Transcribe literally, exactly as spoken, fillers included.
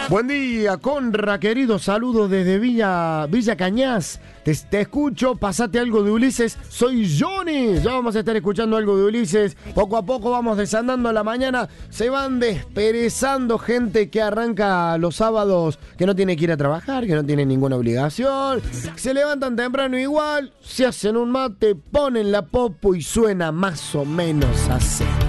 Buen día, Conra, querido, saludos desde Villa, Villa Cañas. Te, te escucho, pasate algo de Ulises. Soy Johnny. Ya vamos a estar escuchando algo de Ulises. Poco a poco vamos desandando la mañana. Se van desperezando gente que arranca los sábados, que no tiene que ir a trabajar, que no tiene ninguna obligación. Se levantan temprano igual, se hacen un mate, ponen la popo y suena más o menos así.